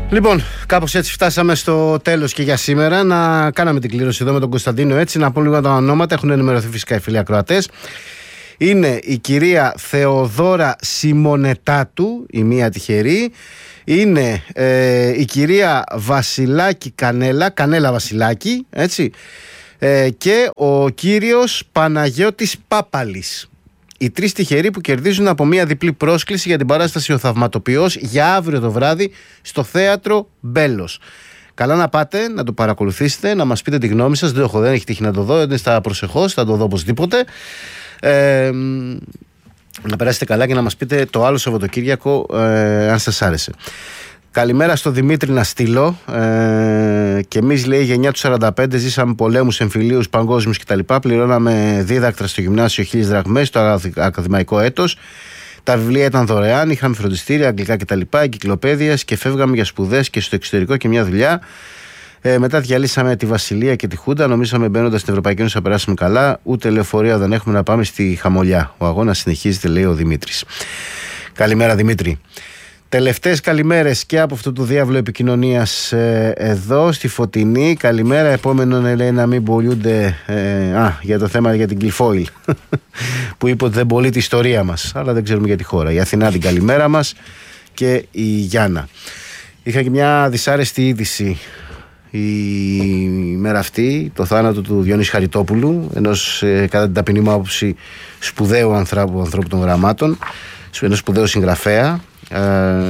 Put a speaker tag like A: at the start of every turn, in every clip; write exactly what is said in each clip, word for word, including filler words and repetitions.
A: Λοιπόν, κάπως έτσι φτάσαμε στο τέλος και για σήμερα. Να κάναμε την κλήρωση εδώ με τον Κωνσταντίνο, έτσι. Να πω λίγο τα ονόματα. Έχουν ενημερωθεί φυσικά οι φίλοι ακροατές. Είναι η κυρία Θεοδόρα Σιμονετάτου, η μία τυχερή. Είναι ε, η κυρία Βασιλάκη Κανέλα, Κανέλα Βασιλάκη, έτσι. Ε, και ο κύριος Παναγιώτης Πάπαλης. Οι τρεις τυχεροί που κερδίζουν από μια διπλή πρόσκληση για την παράσταση «Ο Θαυματοποιός» για αύριο το βράδυ στο θέατρο Μπέλος. Καλά να πάτε, να το παρακολουθήσετε, να μας πείτε τη γνώμη σας. Δεν έχω, δεν έχει τύχει να το δω, είναι στα προσεχώς, θα το δω οπωσδήποτε. Ε, να περάσετε καλά και να μας πείτε το άλλο Σαββατοκύριακο ε, αν σας άρεσε. Καλημέρα στο Δημήτρη να στείλω. Ε, και εμείς, λέει, η γενιά του σαράντα πέντε ζήσαμε πολέμους, εμφυλίους, παγκόσμιους κτλ. Πληρώναμε δίδακτρα στο γυμνάσιο χίλιες δραχμές το ακαδημαϊκό έτος. Τα βιβλία ήταν δωρεάν, είχαμε φροντιστήρια, αγγλικά κτλ. Εγκυκλοπαίδειες και φεύγαμε για σπουδές και στο εξωτερικό και μια δουλειά. Ε, μετά διαλύσαμε τη Βασιλεία και τη Χούντα. Νομίζαμε μπαίνοντας στην Ευρωπαϊκή Ένωση θα περάσουμε καλά. Ούτε λεωφορεία δεν έχουμε να πάμε στη Χαμολιά. Ο αγώνας συνεχίζεται, λέει ο Δημήτρης. Καλημέρα, Δημήτρη. Τελευταίες καλημέρες και από αυτό το διάβλο επικοινωνίας ε, εδώ στη Φωτεινή. Καλημέρα. Επόμενον, λέει, να μην πολλούνται ε, α, για το θέμα για την Κλιφόιλ που είπε ότι δεν πωλεί τη ιστορία μας, αλλά δεν ξέρουμε για τη χώρα. Η Αθηνά την καλημέρα μας και η Γιάννα. Είχα και μια δυσάρεστη είδηση η μέρα αυτή, το θάνατο του Διονύση Χαριτόπουλου, ενός ε, κατά την ταπεινή μου άποψη σπουδαίου ανθρώπου, ανθρώπου των γραμμάτων, ενός σπουδαίου συγγραφέα, ε,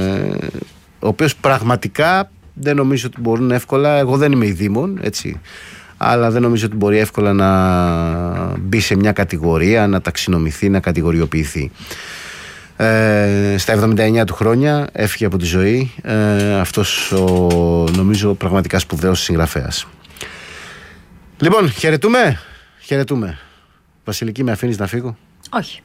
A: ο οποίος πραγματικά δεν νομίζω ότι μπορούν εύκολα, εγώ δεν είμαι η Δήμον, έτσι, αλλά δεν νομίζω ότι μπορεί εύκολα να μπει σε μια κατηγορία, να ταξινομηθεί, να κατηγοριοποιηθεί. Ε, στα εβδομήντα εννιά του χρόνια έφυγε από τη ζωή ε, αυτός ο, νομίζω, πραγματικά σπουδαίος συγγραφέας. Λοιπόν, χαιρετούμε. Χαιρετούμε. Βασιλική, με αφήνεις να φύγω?
B: Όχι.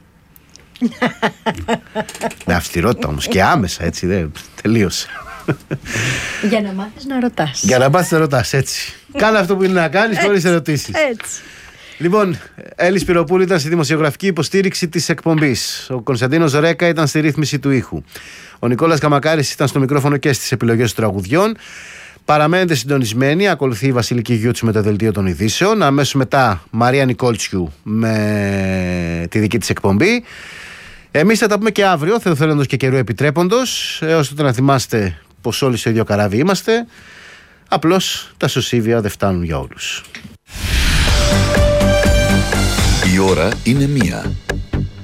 A: Με αυστηρότητα όμως και άμεσα, έτσι, δεν τελείωσε.
B: Για να μάθεις να ρωτάς.
A: Για να μάθεις να ρωτάς, έτσι. Κάνε αυτό που είναι να κάνεις χωρίς ερωτήσεις.
B: Έτσι.
A: Λοιπόν, Έλλη Σπυροπούλου ήταν στη δημοσιογραφική υποστήριξη της εκπομπής. Ο Κωνσταντίνος Ρέκα ήταν στη ρύθμιση του ήχου. Ο Νικόλας Καμακάρης ήταν στο μικρόφωνο και στις επιλογές των τραγουδιών. Παραμένετε συντονισμένοι. Ακολουθεί η Βασιλική Γιούτσου με το δελτίο των ειδήσεων. Αμέσως μετά Μαρία Νικόλτσιου με τη δική της εκπομπή. Εμείς θα τα πούμε και αύριο, Θεοθέλοντος και καιρού επιτρέποντος. Έως τότε να θυμάστε πως όλοι στο ίδιο καράβι είμαστε. Απλώς τα σωσίβια δεν φτάνουν για όλους.
C: Η ώρα είναι μία.